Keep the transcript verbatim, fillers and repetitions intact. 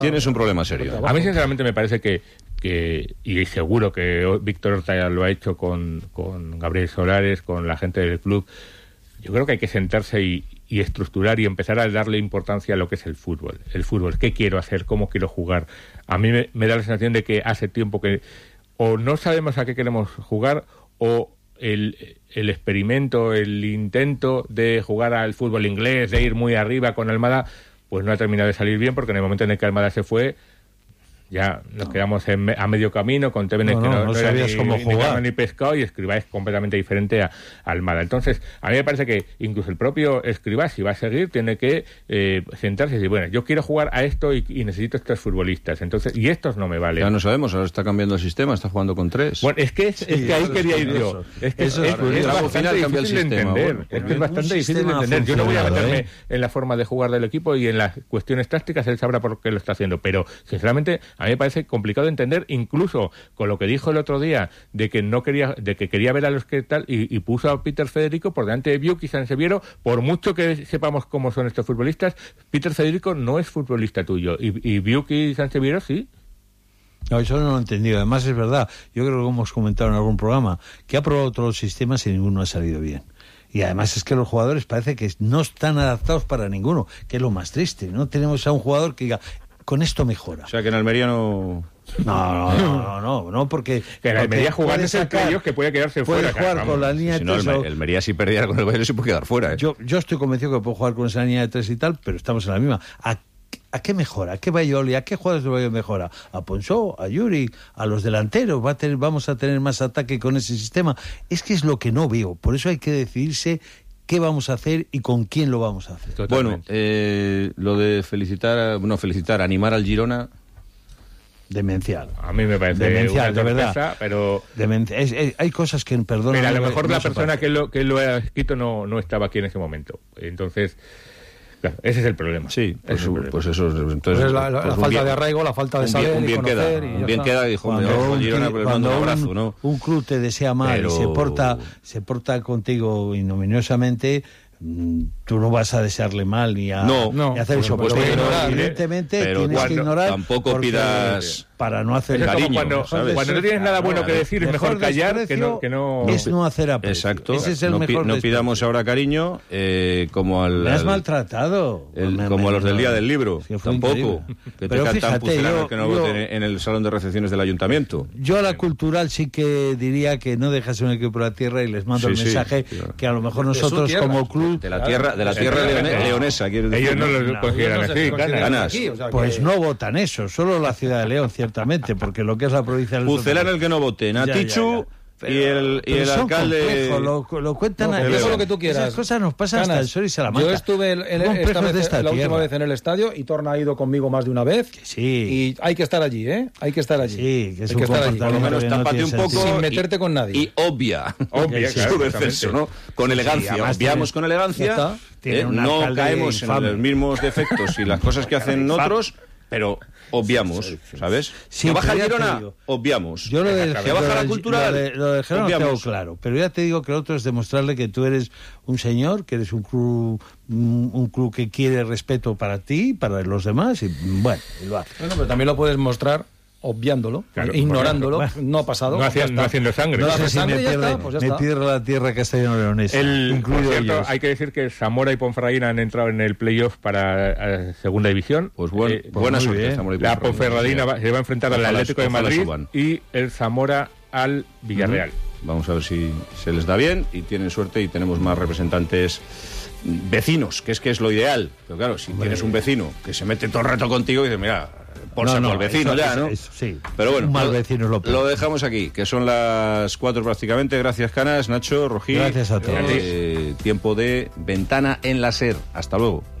tienes un problema serio. A mí sinceramente me parece que, que y seguro que Víctor Horta lo ha hecho con, con Gabriel Solares, con la gente del club. Yo creo que hay que sentarse y, y estructurar y empezar a darle importancia a lo que es el fútbol. El fútbol, ¿qué quiero hacer? ¿Cómo quiero jugar? A mí me, me da la sensación de que hace tiempo que o no sabemos a qué queremos jugar, o el, el experimento, el intento de jugar al fútbol inglés, de ir muy arriba con Almada, pues no ha terminado de salir bien, porque en el momento en el que Almada se fue, ya nos no. quedamos en me, a medio camino, con Tévenes no, no, que no, no, no sabías era ni, cómo jugar. Ni, ni pescado, y Escribá es completamente diferente a, a Almada. Entonces, a mí me parece que incluso el propio Escribá, si va a seguir, tiene que eh, sentarse y decir, bueno, yo quiero jugar a esto y, y necesito estos futbolistas, entonces y estos no me valen. Ya no sabemos, ahora está cambiando el sistema, está jugando con tres. Bueno, es que, es, sí, es que ahí quería ir yo. Es que eso es, es, es bastante final difícil el sistema, de entender. Bueno, es que es bastante difícil de entender. Yo no voy a meterme ¿eh? en la forma de jugar del equipo y en las cuestiones tácticas, él sabrá por qué lo está haciendo, pero sinceramente a mí me parece complicado de entender, incluso con lo que dijo el otro día de que no quería, de que quería ver a los que tal y, y puso a Peter Federico por delante de Biuk y Sanseviero. Por mucho que sepamos cómo son estos futbolistas, Peter Federico no es futbolista tuyo y, y Biuk y Sanseviero sí. No, eso no lo he entendido. Además es verdad, yo creo que hemos comentado en algún programa que ha probado todos los sistemas y ninguno ha salido bien. Y además es que los jugadores parece que no están adaptados para ninguno, que es lo más triste. No tenemos a un jugador que diga, con esto mejora. O sea que en Almería no... No, no, no, no, no, porque... Que en Almería jugar es el playoff que puede quedarse puede fuera. Puede jugar vamos. con la línea si de tres. No, el, el Almería si perdiera con el Bayern se puede quedar fuera. ¿eh? Yo, yo estoy convencido que puedo jugar con esa línea de tres y tal, pero estamos en la misma. ¿A, a qué mejora? ¿A qué Bayoli? ¿A qué jugadores de Bayoli mejora? ¿A Ponsó? ¿A Yuri? ¿A los delanteros? ¿Va a tener, ¿Vamos a tener más ataque con ese sistema? Es que es lo que no veo. Por eso hay que decidirse qué vamos a hacer y con quién lo vamos a hacer. Totalmente. Bueno, eh, lo de felicitar, no felicitar, animar al Girona... Demencial. A mí me parece demencial, una de sorpresa, verdad. Pero Demencial. Es, es, hay cosas que, perdón. Pero a lo no, mejor no la se persona puede. que lo, que lo ha escrito no, no estaba aquí en ese momento. Entonces, claro, ese es el problema. Sí, pues, es el problema. pues eso. Entonces, pues es la, la, pues la falta bien, de arraigo, la falta de saber un bien, y conocer. Queda, Y un bien está. queda, dijo, cuando me un, Girona, club, pero cuando un un, abrazo, ¿no? un club te desea mal pero... y se porta, se porta contigo ignominiosamente, tú no vas a desearle mal ni a, no, ni a hacer eso. Pues Pero, no, evidentemente pero tienes cuando, que ignorar. Tampoco pidas para no hacer es cariño. Cuando, ¿sabes? cuando no tienes nada bueno que decir, es mejor callar que no, que no. Es no hacer aprecio. Exacto. Ese es el no, mejor no pidamos ahora cariño eh, como al. Me has al, maltratado. El, me, como me, a los del día del libro. Sí, tampoco. Increíble. Que pero te cantan pucelanos que no yo, voten en el salón de recepciones del ayuntamiento. Yo a la cultural sí que diría que no dejas un equipo por la tierra y les mando sí, el mensaje sí, claro. que a lo mejor nosotros como club. De la tierra, de la tierra leone, leonesa. Ellos no lo consideran así. Ganas. Pues no votan eso, solo la ciudad de León, ciertamente, porque lo que es la provincia del Pucelano el que no vote, Natichu y el, y el alcalde lo, lo cuentan no, a eso lo que tú quieras. Esas cosas nos pasan hasta el sol y Salamanca. Yo estuve el, el, esta vez, esta la última vez en el estadio y Torna ha ido conmigo más de una vez. Que sí. Y hay que estar allí, ¿eh? Hay que estar allí. Sí, que es hay un que estar allí. Por lo menos tápate un poco sin meterte y, con nadie. Y obvia, obvia, sí, claro, su descenso, ¿no? Con elegancia, sí, obviamos tienes, con elegancia, eh, no caemos infame. en los mismos defectos y las cosas que hacen otros. Pero obviamos, ¿sabes? Sí, que baja el ya Girona, obviamos. Yo lo de, que baja la cultural, lo de, lo de Girona tengo claro. Pero ya te digo que lo otro es demostrarle que tú eres un señor, que eres un club, un, un club que quiere respeto para ti, para los demás, y bueno, y lo hace. Bueno, pero también lo puedes mostrar obviándolo, claro, ignorándolo, bueno, no ha pasado. No, hacía, no haciendo sangre. No, no sé si sangre me, pierde, está, pues me pierde la tierra castellano-leonesa. Incluido cierto, hay que decir que Zamora y Ponferradina han entrado en el playoff para uh, segunda división. Pues, buen, eh, pues buena suerte. Bien. Zamora y la Ponferradina va, se va a enfrentar al Atlético de Madrid y el Zamora al Villarreal. Uh-huh. Vamos a ver si se les da bien y tienen suerte y tenemos más representantes vecinos, que es que es lo ideal. Pero claro, si Hombre. tienes un vecino que se mete todo el rato contigo y dices, mira, por no, saco no, al vecino eso, ya, ¿no? Eso, sí. Pero bueno, un mal lo, vecino es lo peor. Lo dejamos aquí, que son las cuatro prácticamente. Gracias, Canas, Nacho, Rojí. Gracias a todos. Eh, tiempo de Ventana en la SER. Hasta luego.